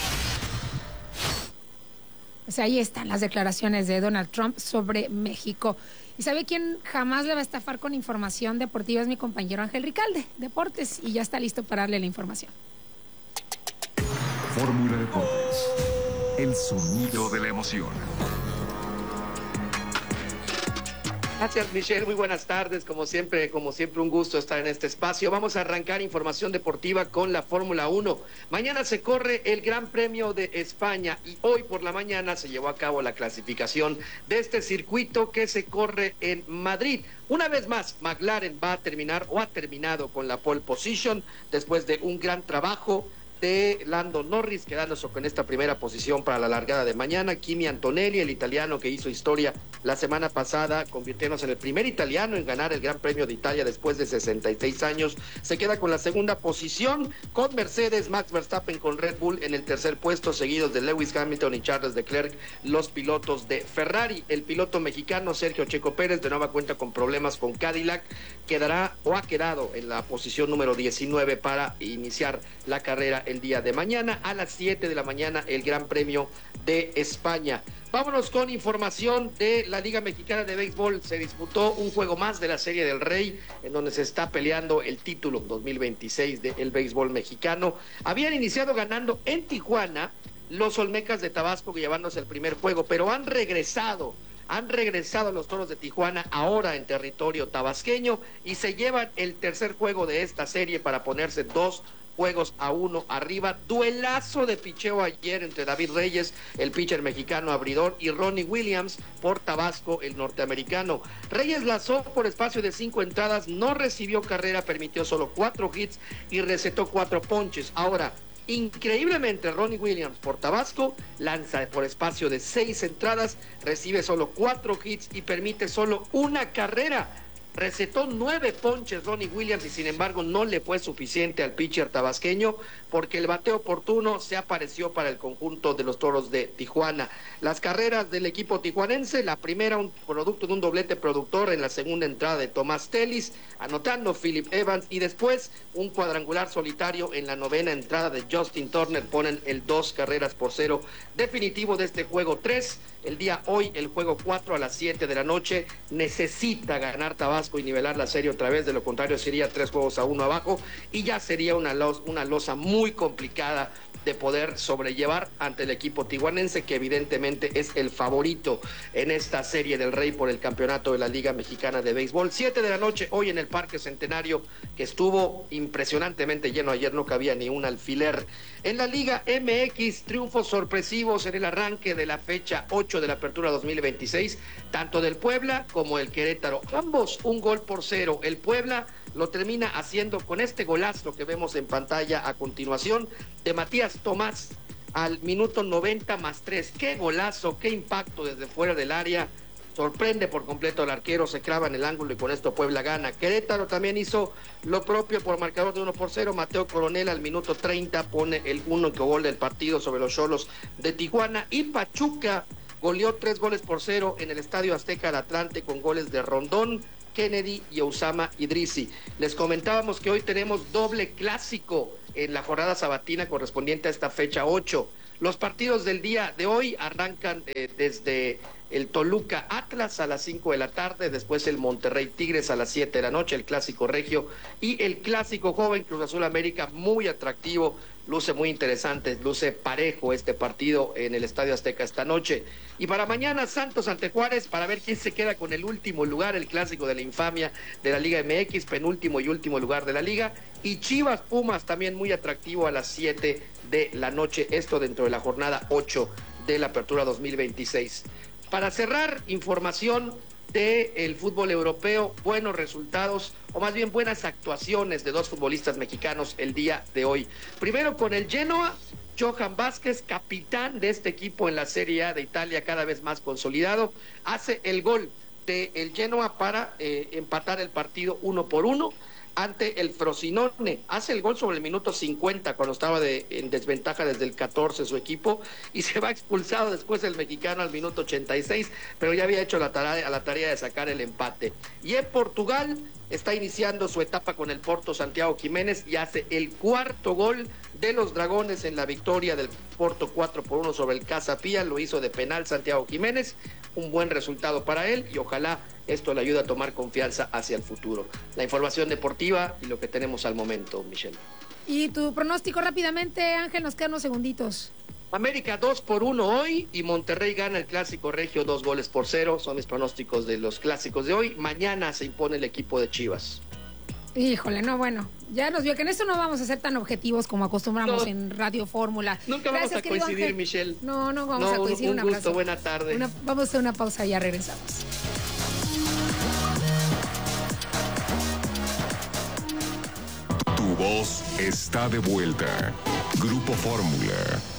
Pues ahí están las declaraciones de Donald Trump sobre México. ¿Y sabe quién jamás le va a estafar con información deportiva? Es mi compañero Ángel Ricalde, Deportes, y ya está listo para darle la información. Fórmula Deportes, el sonido de la emoción. Gracias, Michelle. Muy buenas tardes. Como siempre, un gusto estar en este espacio. Vamos a arrancar información deportiva con la Fórmula 1. Mañana se corre el Gran Premio de España y hoy por la mañana se llevó a cabo la clasificación de este circuito que se corre en Madrid. Una vez más, McLaren va a terminar o ha terminado con la pole position después de un gran trabajo de Lando Norris, quedándose con esta primera posición para la largada de mañana. Kimi Antonelli, el italiano que hizo historia la semana pasada, convirtiéndose en el primer italiano en ganar el Gran Premio de Italia después de 66 años, se queda con la segunda posición, con Mercedes, Max Verstappen con Red Bull en el tercer puesto, seguidos de Lewis Hamilton y Charles Leclerc, los pilotos de Ferrari. El piloto mexicano Sergio Checo Pérez, de nueva cuenta con problemas con Cadillac, quedará o ha quedado en la posición número 19 para iniciar la carrera el día de mañana. A las 7 de la mañana el Gran Premio de España. Vámonos con información de la Liga Mexicana de Béisbol. Se disputó un juego más de la Serie del Rey, en donde se está peleando el título 2026 del béisbol mexicano. Habían iniciado ganando en Tijuana los Olmecas de Tabasco, llevándose el primer juego, pero han regresado los Toros de Tijuana ahora en territorio tabasqueño y se llevan el tercer juego de esta serie para ponerse 2-1 arriba. Duelazo de picheo ayer entre David Reyes, el pitcher mexicano abridor, y Ronnie Williams por Tabasco, el norteamericano. Reyes lanzó por espacio de 5 entradas, no recibió carrera, permitió solo 4 hits y recetó 4 ponches. Ahora, increíblemente, Ronnie Williams por Tabasco lanza por espacio de 6 entradas, recibe solo 4 hits y permite solo 1 carrera. Recetó 9 ponches Ronnie Williams y sin embargo no le fue suficiente al pitcher tabasqueño porque el bateo oportuno se apareció para el conjunto de los Toros de Tijuana. Las carreras del equipo tijuanense, la primera un producto de un doblete productor en la segunda entrada de Tomás Telis, anotando Philip Evans, y después un cuadrangular solitario en la novena entrada de Justin Turner, ponen el 2-0 definitivo de este juego 3. El día hoy, el juego 4 a las 7 de la noche, necesita ganar Tabasco y nivelar la serie otra vez, de lo contrario sería 3-1 abajo y ya sería una losa muy complicada de poder sobrellevar ante el equipo tijuanense, que evidentemente es el favorito en esta Serie del Rey por el campeonato de la Liga Mexicana de Béisbol. 7 de la noche hoy en el Parque Centenario, que estuvo impresionantemente lleno. Ayer no cabía ni un alfiler. En la Liga MX, triunfos sorpresivos en el arranque de la fecha 8 de la Apertura 2026, tanto del Puebla como el Querétaro, ambos 1-0. El Puebla lo termina haciendo con este golazo que vemos en pantalla a continuación de Matías Tomás al minuto 90+3. ¡Qué golazo! ¡Qué impacto desde fuera del área! Sorprende por completo al arquero, se clava en el ángulo y con esto Puebla gana. Querétaro también hizo lo propio por marcador de 1-0. Mateo Coronel al minuto 30 pone el único gol del partido sobre los Xolos de Tijuana. Y Pachuca goleó 3-0 en el Estadio Azteca al Atlante con goles de Rondón, Kennedy y Osama Idrisi. Les comentábamos que hoy tenemos doble clásico en la jornada sabatina correspondiente a esta fecha 8. Los partidos del día de hoy arrancan desde el Toluca Atlas a las 5 de la tarde, después el Monterrey Tigres a las 7 de la noche, el clásico regio y el clásico joven Cruz Azul América, muy atractivo, luce muy interesante, luce parejo este partido en el Estadio Azteca esta noche. Y para mañana Santos ante Juárez para ver quién se queda con el último lugar, el clásico de la infamia de la Liga MX, penúltimo y último lugar de la Liga. Y Chivas Pumas también muy atractivo a las 7 de la noche, esto dentro de la jornada 8 de la Apertura 2026. Para cerrar, información del fútbol europeo, buenos resultados, o más bien buenas actuaciones de dos futbolistas mexicanos el día de hoy. Primero con el Genoa, Johan Vázquez, capitán de este equipo en la Serie A de Italia, cada vez más consolidado, hace el gol del Genoa para empatar el partido 1-1 ante el Frosinone. Hace el gol sobre el minuto 50 cuando estaba en desventaja desde el 14 su equipo, y se va expulsado después el mexicano al minuto 86, pero ya había hecho la tarea de sacar el empate. Y en Portugal está iniciando su etapa con el Porto Santiago Jiménez y hace el cuarto gol de los Dragones en la victoria del Porto 4-1 sobre el Casa Pía. Lo hizo de penal Santiago Jiménez, un buen resultado para él y ojalá esto le ayude a tomar confianza hacia el futuro. La información deportiva y lo que tenemos al momento, Michelle. Y tu pronóstico rápidamente, Ángel, nos quedan unos segunditos. América 2-1 hoy y Monterrey gana el clásico regio 2-0. Son mis pronósticos de los clásicos de hoy. Mañana se impone el equipo de Chivas. Híjole, no, bueno, ya nos vio que en esto no vamos a ser tan objetivos como acostumbramos en Radio Fórmula. Nunca vamos a coincidir, Ángel. Michelle. No vamos a coincidir. Un gusto, buena tarde. Vamos a hacer una pausa y ya regresamos. Tu voz está de vuelta. Grupo Fórmula.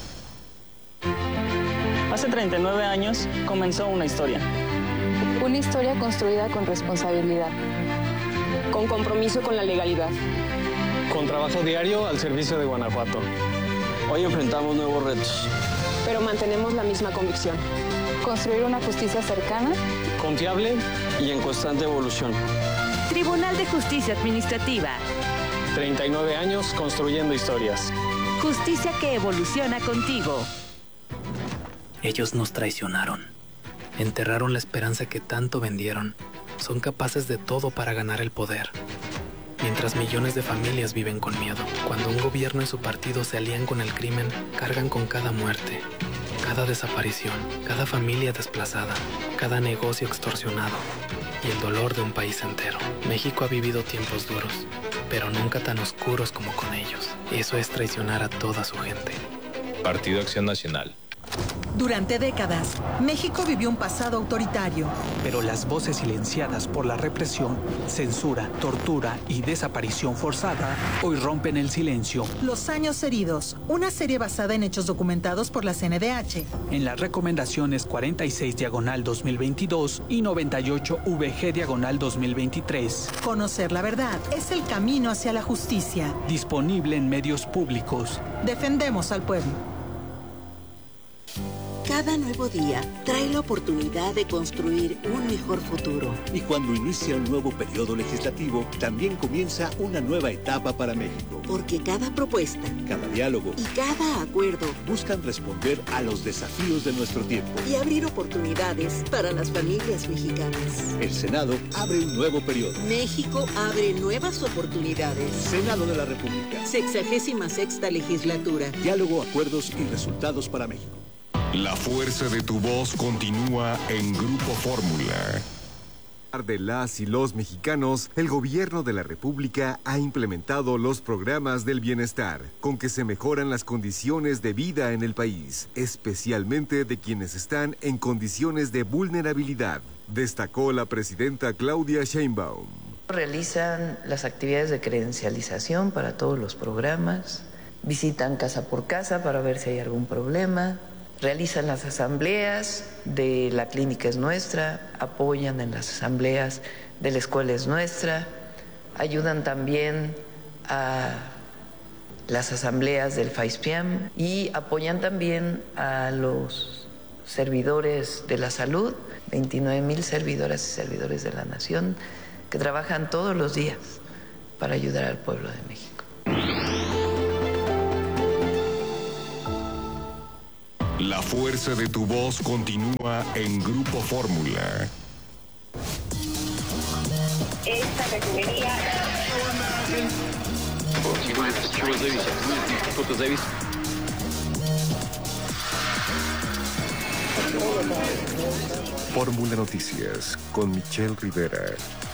Hace 39 años comenzó una historia. Una historia construida con responsabilidad. Con compromiso con la legalidad. Con trabajo diario al servicio de Guanajuato. Hoy enfrentamos nuevos retos. Pero mantenemos la misma convicción. Construir una justicia cercana, confiable y en constante evolución. Tribunal de Justicia Administrativa. 39 años construyendo historias. Justicia que evoluciona contigo. Ellos nos traicionaron. Enterraron la esperanza que tanto vendieron. Son capaces de todo para ganar el poder. Mientras millones de familias viven con miedo. Cuando un gobierno y su partido se alían con el crimen, cargan con cada muerte, cada desaparición, cada familia desplazada, cada negocio extorsionado y el dolor de un país entero. México ha vivido tiempos duros, pero nunca tan oscuros como con ellos. Eso es traicionar a toda su gente. Partido Acción Nacional. Durante décadas, México vivió un pasado autoritario. Pero las voces silenciadas por la represión, censura, tortura y desaparición forzada hoy rompen el silencio. Los años heridos, una serie basada en hechos documentados por la CNDH. En las recomendaciones 46/2022 y 98-VG/2023. Conocer la verdad es el camino hacia la justicia. Disponible en medios públicos. Defendemos al pueblo. Cada nuevo día trae la oportunidad de construir un mejor futuro. Y cuando inicia un nuevo periodo legislativo, también comienza una nueva etapa para México. Porque cada propuesta, cada diálogo y cada acuerdo buscan responder a los desafíos de nuestro tiempo y abrir oportunidades para las familias mexicanas. El Senado abre un nuevo periodo. México abre nuevas oportunidades. Senado de la República. 66ª legislatura. Diálogo, acuerdos y resultados para México. La fuerza de tu voz continúa en Grupo Fórmula. De las y los mexicanos, el gobierno de la República ha implementado los programas del bienestar, con que se mejoran las condiciones de vida en el país, especialmente de quienes están en condiciones de vulnerabilidad, destacó la presidenta Claudia Sheinbaum. Realizan las actividades de credencialización para todos los programas, visitan casa por casa para ver si hay algún problema, realizan las asambleas de La Clínica Es Nuestra, apoyan en las asambleas de La Escuela Es Nuestra, ayudan también a las asambleas del FAISPIAM y apoyan también a los servidores de la salud, 29,000 servidoras y servidores de la nación que trabajan todos los días para ayudar al pueblo de México. La fuerza de tu voz continúa en Grupo Fórmula. Esta refinería... Fórmula Noticias con Michelle Rivera.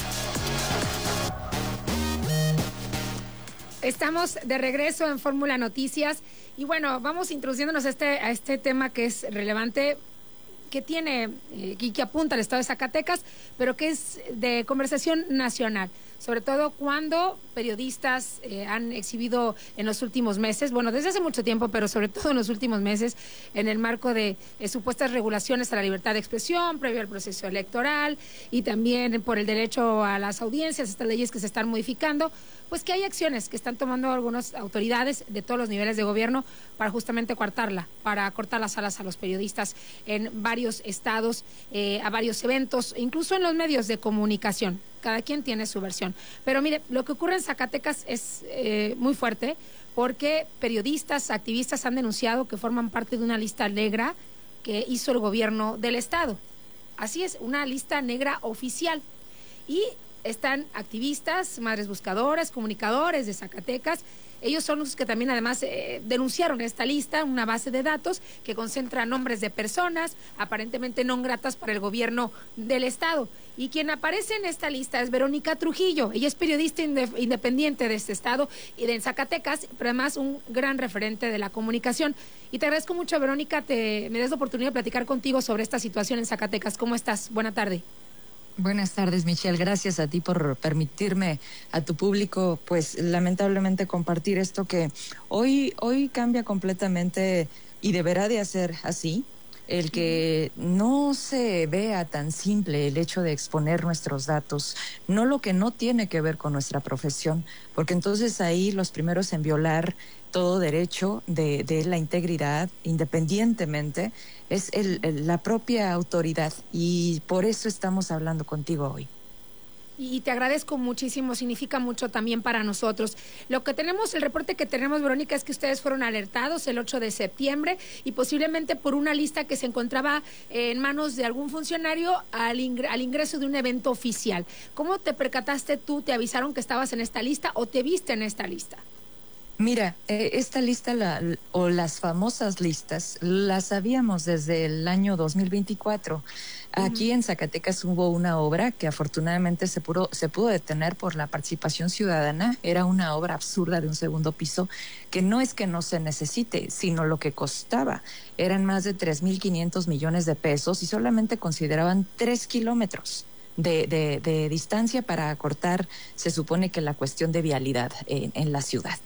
Estamos de regreso en Fórmula Noticias y bueno, vamos introduciéndonos a este tema que es relevante, que tiene y que apunta al estado de Zacatecas, pero que es de conversación nacional, sobre todo cuando periodistas han exhibido en los últimos meses, bueno, desde hace mucho tiempo, pero sobre todo en los últimos meses, en el marco de supuestas regulaciones a la libertad de expresión previo al proceso electoral y también por el derecho a las audiencias, estas leyes que se están modificando, pues que hay acciones que están tomando algunas autoridades de todos los niveles de gobierno para justamente coartarla, para cortar las alas a los periodistas en varios estados, a varios eventos, incluso en los medios de comunicación. Cada quien tiene su versión. Pero mire, lo que ocurre en Zacatecas es muy fuerte porque periodistas, activistas han denunciado que forman parte de una lista negra que hizo el gobierno del estado. Así es, una lista negra oficial. Y están activistas, madres buscadoras, comunicadores de Zacatecas. Ellos son los que también además denunciaron esta lista, una base de datos que concentra nombres de personas aparentemente no gratas para el gobierno del estado. Y quien aparece en esta lista es Verónica Trujillo. Ella es periodista independiente de este estado y de Zacatecas, pero además un gran referente de la comunicación. Y te agradezco mucho, Verónica, me des la oportunidad de platicar contigo sobre esta situación en Zacatecas. ¿Cómo estás? Buena tarde. Buenas tardes, Michelle. Gracias a ti por permitirme a tu público, pues lamentablemente compartir esto que hoy cambia completamente y deberá de hacer así. El que no se vea tan simple el hecho de exponer nuestros datos, no lo que no tiene que ver con nuestra profesión, porque entonces ahí los primeros en violar todo derecho de la integridad, independientemente, es la propia autoridad, y por eso estamos hablando contigo hoy. Y te agradezco muchísimo, significa mucho también para nosotros. El reporte que tenemos, Verónica, es que ustedes fueron alertados el 8 de septiembre y posiblemente por una lista que se encontraba en manos de algún funcionario al ingreso de un evento oficial. ¿Cómo te percataste tú? ¿Te avisaron que estabas en esta lista o te viste en esta lista? Mira, esta lista o las famosas listas las sabíamos desde el año 2024. Aquí en Zacatecas hubo una obra que afortunadamente se pudo detener por la participación ciudadana. Era una obra absurda de un segundo piso que no es que no se necesite, sino lo que costaba. Eran más de 3,500 millones de pesos y solamente consideraban 3 kilómetros de distancia para acortar, se supone que la cuestión de vialidad en la ciudad.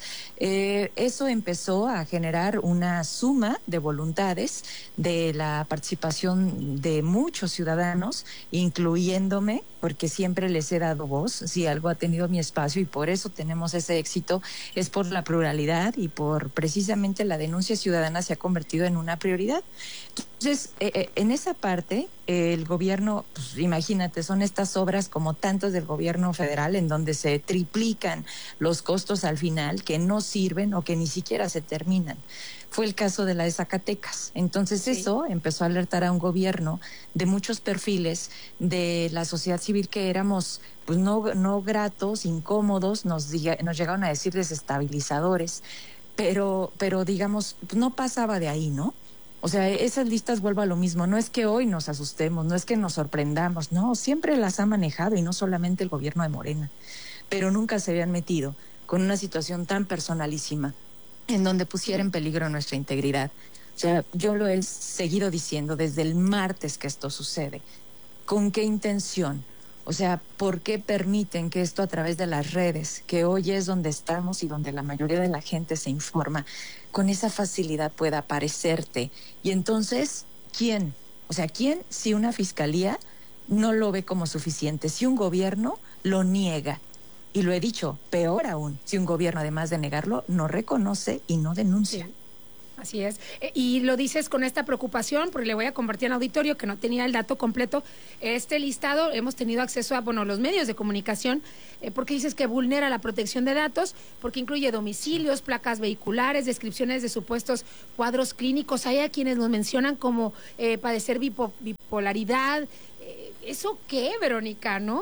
Eso empezó a generar una suma de voluntades de la participación de muchos ciudadanos, incluyéndome, porque siempre les he dado voz. Si algo ha tenido mi espacio y por eso tenemos ese éxito, es por la pluralidad y por precisamente la denuncia ciudadana se ha convertido en una prioridad. Entonces, en esa parte, el gobierno, pues, imagínate, son estas obras como tantas del gobierno federal en donde se triplican los costos al final que no sirven o que ni siquiera se terminan. Fue el caso de la de Zacatecas. Entonces eso empezó a alertar a un gobierno de muchos perfiles de la sociedad civil que éramos pues no gratos, incómodos, nos llegaron a decir desestabilizadores, pero digamos, no pasaba de ahí, ¿no? O sea, esas listas, vuelvo a lo mismo, no es que hoy nos asustemos, no es que nos sorprendamos, no, siempre las ha manejado y no solamente el gobierno de Morena, pero nunca se habían metido con una situación tan personalísima en donde pusiera en peligro nuestra integridad. O sea, yo lo he seguido diciendo desde el martes que esto sucede. ¿Con qué intención? O sea, ¿por qué permiten que esto a través de las redes, que hoy es donde estamos y donde la mayoría de la gente se informa, con esa facilidad pueda aparecerte? Y entonces, ¿quién? O sea, ¿quién si una fiscalía no lo ve como suficiente? Si un gobierno lo niega. Y lo he dicho, peor aún, si un gobierno, además de negarlo, no reconoce y no denuncia. Sí. Así es. Y lo dices con esta preocupación, porque le voy a compartir al auditorio que no tenía el dato completo. Este listado hemos tenido acceso a, los medios de comunicación, porque dices que vulnera la protección de datos, porque incluye domicilios, placas vehiculares, descripciones de supuestos cuadros clínicos. Hay a quienes nos mencionan como padecer bipolaridad. ¿Eso qué, Verónica, no?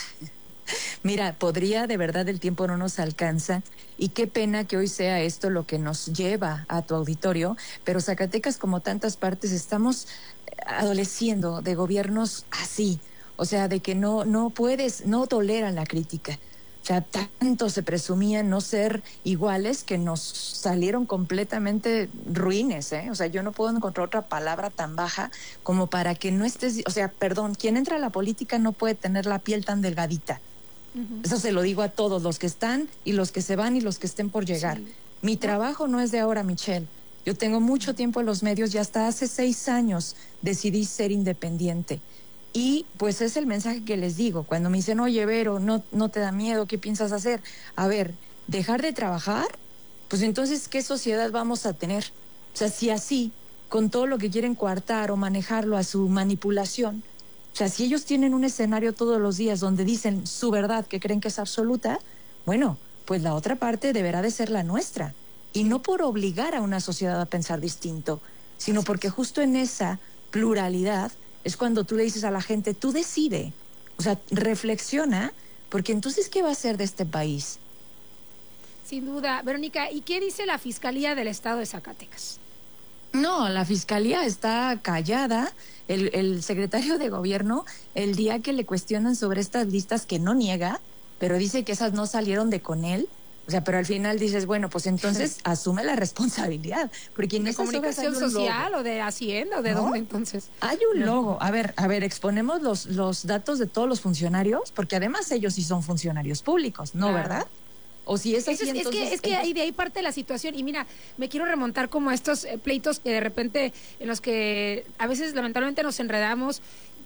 Mira, podría, de verdad el tiempo no nos alcanza y qué pena que hoy sea esto lo que nos lleva a tu auditorio, pero Zacatecas, como tantas partes, estamos adoleciendo de gobiernos así, o sea, de que no toleran la crítica. O sea, tanto se presumía no ser iguales que nos salieron completamente ruines, ¿eh? O sea, yo no puedo encontrar otra palabra tan baja como para que no estés, o sea, perdón, quien entra a la política no puede tener la piel tan delgadita. Eso se lo digo a todos, los que están y los que se van y los que estén por llegar. Sí. Mi trabajo no es de ahora, Michelle. Yo tengo mucho tiempo en los medios y hasta hace 6 años decidí ser independiente. Y pues es el mensaje que les digo. Cuando me dicen, oye, Vero, no te da miedo, ¿qué piensas hacer? A ver, ¿dejar de trabajar? Pues entonces, ¿qué sociedad vamos a tener? O sea, si así, con todo lo que quieren coartar o manejarlo a su manipulación, o sea, si ellos tienen un escenario todos los días donde dicen su verdad que creen que es absoluta, bueno, pues la otra parte deberá de ser la nuestra. Y no por obligar a una sociedad a pensar distinto, sino porque justo en esa pluralidad es cuando tú le dices a la gente, tú decide, o sea, reflexiona, porque entonces, ¿qué va a hacer de este país? Sin duda. Verónica, ¿y qué dice la Fiscalía del Estado de Zacatecas? No, la Fiscalía está callada. El secretario de Gobierno, el día que le cuestionan sobre estas listas, que no niega, pero dice que esas no salieron de con él. O sea, pero al final dices, bueno, pues entonces asume la responsabilidad. Porque en ¿de esas comunicación social o de Hacienda o de dónde entonces? Hay un logo. A ver, exponemos los datos de todos los funcionarios, porque además ellos sí son funcionarios públicos, ¿no? Claro. ¿Verdad? O si es así, entonces... Es que ahí de ahí parte la situación. Y mira, me quiero remontar como a estos pleitos que de repente, en los que a veces lamentablemente nos enredamos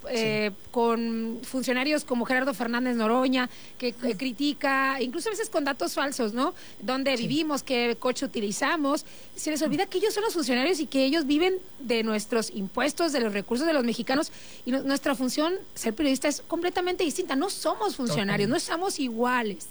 con funcionarios como Gerardo Fernández Noroña, que critica, incluso a veces con datos falsos, ¿no? Dónde vivimos, qué coche utilizamos. Se les olvida que ellos son los funcionarios y que ellos viven de nuestros impuestos, de los recursos de los mexicanos. Y nuestra función, ser periodista, es completamente distinta. No somos funcionarios, no estamos iguales.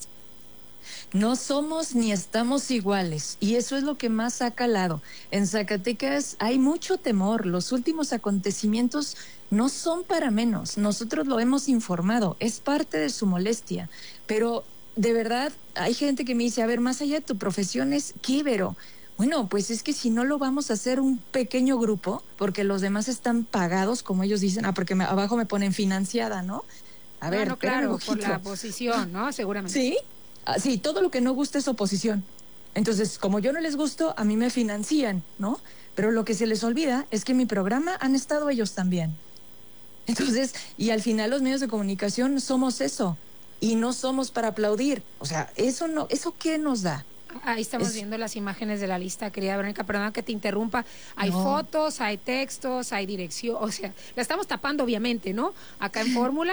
No somos ni estamos iguales, y eso es lo que más ha calado. En Zacatecas hay mucho temor. Los últimos acontecimientos no son para menos. Nosotros lo hemos informado, es parte de su molestia. Pero de verdad hay gente que me dice, a ver, más allá de tu profesión es ¿qué, Vero? Bueno, pues es que si no lo vamos a hacer un pequeño grupo, porque los demás están pagados, como ellos dicen, porque abajo me ponen financiada, ¿no? A ver, no, claro, por la posición, ¿no? Seguramente. Sí. Sí, todo lo que no gusta es oposición. Entonces, como yo no les gusto, a mí me financian, ¿no? Pero lo que se les olvida es que en mi programa han estado ellos también. Entonces, y al final los medios de comunicación somos eso, y no somos para aplaudir. O sea, ¿eso qué nos da? Ahí estamos viendo las imágenes de la lista, querida Verónica, perdona que te interrumpa. Hay fotos, hay textos, hay dirección, o sea, la estamos tapando obviamente, ¿no? Acá en Fórmula,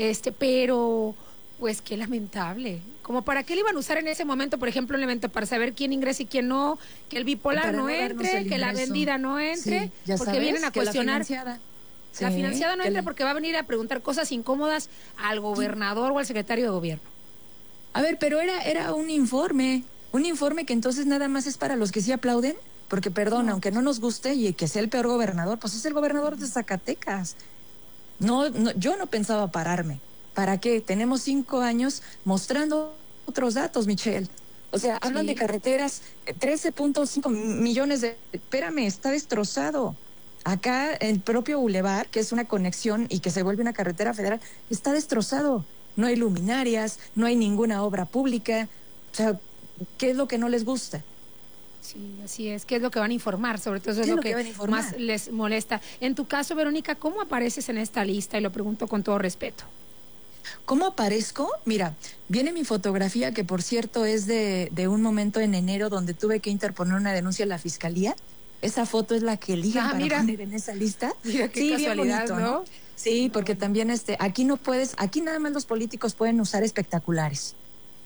pero... Pues qué lamentable. ¿Como para qué le iban a usar en ese momento, por ejemplo, un evento para saber quién ingresa y quién no, que el bipolar no entre, que la vendida no entre, porque vienen a cuestionar. La financiada no entra porque va a venir a preguntar cosas incómodas al gobernador o al secretario de gobierno. A ver, pero era un informe que entonces nada más es para los que sí aplauden, porque perdón, aunque no nos guste y que sea el peor gobernador, pues es el gobernador de Zacatecas. No, yo no pensaba pararme. ¿Para qué? Tenemos 5 años mostrando otros datos, Michelle. O sea, hablan de carreteras, 13.5 millones de... Espérame, está destrozado. Acá el propio bulevar, que es una conexión y que se vuelve una carretera federal, está destrozado. No hay luminarias, no hay ninguna obra pública. O sea, ¿qué es lo que no les gusta? Sí, así es. ¿Qué es lo que van a informar? Sobre todo eso es lo que más les molesta. En tu caso, Verónica, ¿cómo apareces en esta lista? Y lo pregunto con todo respeto. ¿Cómo aparezco? Mira, viene mi fotografía, que por cierto es de un momento en enero donde tuve que interponer una denuncia en la fiscalía. Esa foto es la que eligen para poner en esa lista. Mira qué casualidad, bonito, ¿no? Sí, porque también aquí no puedes, aquí nada más los políticos pueden usar espectaculares.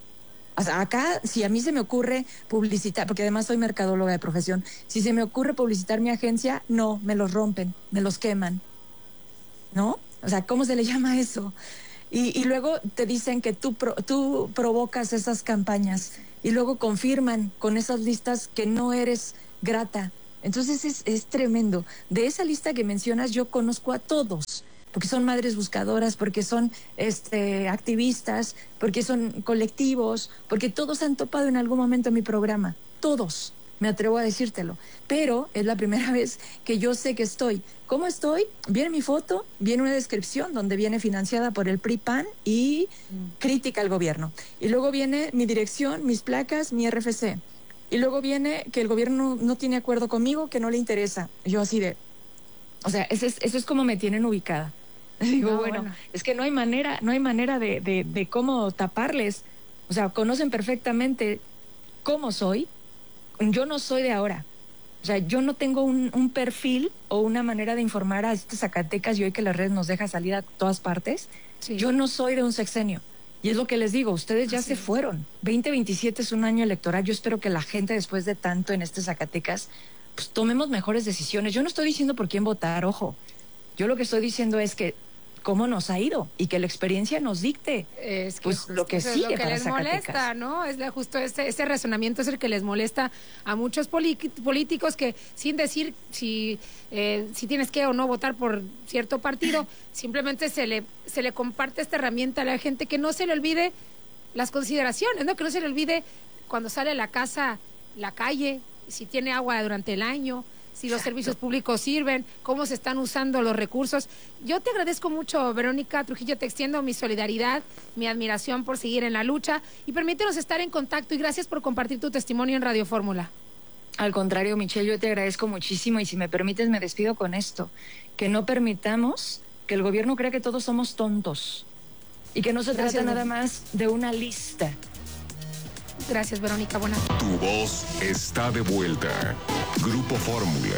O sea, acá, si a mí se me ocurre publicitar, porque además soy mercadóloga de profesión, si se me ocurre publicitar mi agencia, no, me los rompen, me los queman, ¿no? O sea, ¿cómo se le llama eso? Y luego te dicen que tú provocas esas campañas y luego confirman con esas listas que no eres grata. Entonces es tremendo. De esa lista que mencionas yo conozco a todos, porque son madres buscadoras, porque son activistas, porque son colectivos, porque todos han topado en algún momento mi programa, todos, me atrevo a decírtelo, pero es la primera vez que yo sé que estoy. ¿Cómo estoy? Viene mi foto, viene una descripción donde viene financiada por el PRI-PAN y crítica al gobierno, y luego viene mi dirección, mis placas, mi RFC, y luego viene que el gobierno no tiene acuerdo conmigo, que no le interesa. Yo así de... O sea, eso es como me tienen ubicada. Digo, bueno, es que no hay manera de cómo taparles. O sea, conocen perfectamente cómo soy. Yo no soy de ahora. O sea, yo no tengo un perfil o una manera de informar a Zacatecas, y hoy que las redes nos deja salir a todas partes. Sí. Yo no soy de un sexenio. Y es lo que les digo, ustedes ya se fueron. 2027 es un año electoral. Yo espero que la gente, después de tanto en Zacatecas, pues tomemos mejores decisiones. Yo no estoy diciendo por quién votar, ojo. Yo lo que estoy diciendo es que cómo nos ha ido y que la experiencia nos dicte pues lo que sigue, es lo que les molesta, ¿no? Es justo ese razonamiento es el que les molesta a muchos políticos, que sin decir si tienes que o no votar por cierto partido, simplemente se le comparte esta herramienta a la gente, que no se le olvide las consideraciones, ¿no? Que no se le olvide cuando sale a la casa, la calle, si tiene agua durante el año, si los servicios públicos sirven, cómo se están usando los recursos. Yo te agradezco mucho, Verónica Trujillo, te extiendo mi solidaridad, mi admiración por seguir en la lucha, y permítenos estar en contacto, y gracias por compartir tu testimonio en Radio Fórmula. Al contrario, Michelle, yo te agradezco muchísimo, y si me permites me despido con esto, que no permitamos que el gobierno crea que todos somos tontos y que no se trata nada más de una lista. Gracias, Verónica. Buenas. Tu voz está de vuelta. Grupo Fórmula.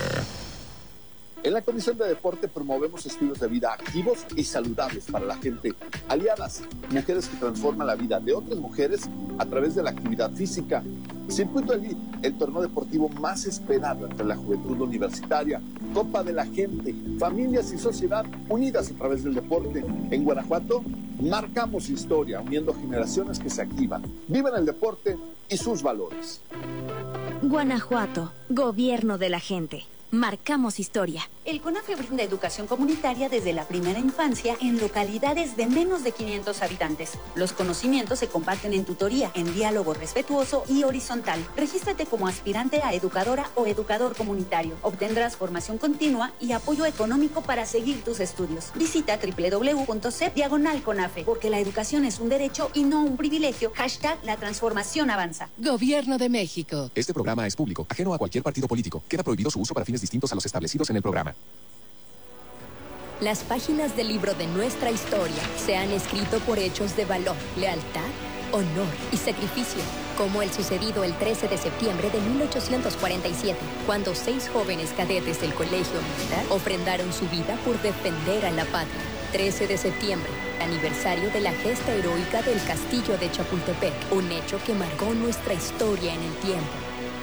En la Comisión de Deporte promovemos estilos de vida activos y saludables para la gente. Aliadas, mujeres que transforman la vida de otras mujeres a través de la actividad física. Circuito Elite, el torneo deportivo más esperado entre la juventud universitaria. Copa de la Gente, familias y sociedad unidas a través del deporte. En Guanajuato, marcamos historia, uniendo generaciones que se activan, viven el deporte y sus valores. Guanajuato, gobierno de la gente. Marcamos historia. El CONAFE brinda educación comunitaria desde la primera infancia en localidades de menos de 500 habitantes. Los conocimientos se comparten en tutoría, en diálogo respetuoso y horizontal. Regístrate como aspirante a educadora o educador comunitario. Obtendrás formación continua y apoyo económico para seguir tus estudios. Visita www.cep/CONAFE, porque la educación es un derecho y no un privilegio. #La transformación avanza. Gobierno de México. Este programa es público, ajeno a cualquier partido político. Queda prohibido su uso para fines distintos a los establecidos en el programa. Las páginas del libro de nuestra historia se han escrito por hechos de valor, lealtad, honor y sacrificio, como el sucedido el 13 de septiembre de 1847, cuando 6 jóvenes cadetes del Colegio Militar ofrendaron su vida por defender a la patria. 13 de septiembre, aniversario de la gesta heroica del Castillo de Chapultepec, un hecho que marcó nuestra historia en el tiempo.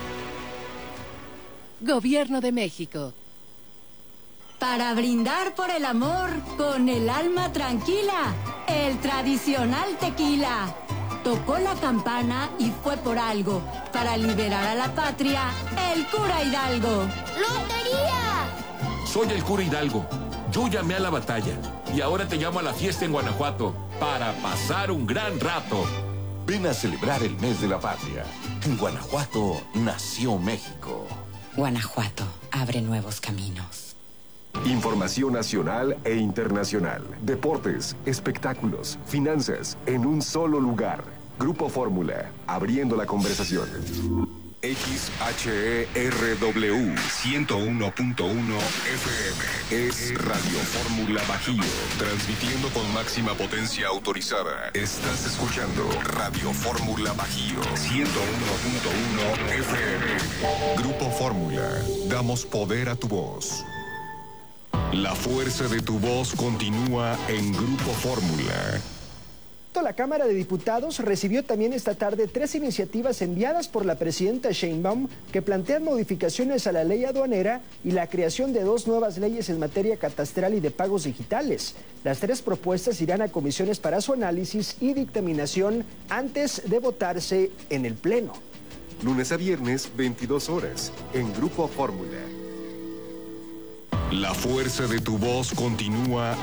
Gobierno de México. Para brindar por el amor con el alma tranquila, el tradicional tequila. Tocó la campana y fue por algo. Para liberar a la patria, el cura Hidalgo. ¡Lotería! Soy el cura Hidalgo. Yo llamé a la batalla y ahora te llamo a la fiesta en Guanajuato para pasar un gran rato. Ven a celebrar el mes de la patria. En Guanajuato nació México. Guanajuato abre nuevos caminos. Información nacional e internacional. Deportes, espectáculos, finanzas, en un solo lugar. Grupo Fórmula, abriendo la conversación. XHERW 101.1 FM es Radio Fórmula Bajío, transmitiendo con máxima potencia autorizada. Estás escuchando Radio Fórmula Bajío 101.1 FM. Grupo Fórmula, damos poder a tu voz. La fuerza de tu voz continúa en Grupo Fórmula. La Cámara de Diputados recibió también esta tarde 3 iniciativas enviadas por la presidenta Sheinbaum que plantean modificaciones a la ley aduanera y la creación de 2 nuevas leyes en materia catastral y de pagos digitales. Las 3 propuestas irán a comisiones para su análisis y dictaminación antes de votarse en el Pleno. Lunes a viernes, 22 horas, en Grupo Fórmula. La fuerza de tu voz continúa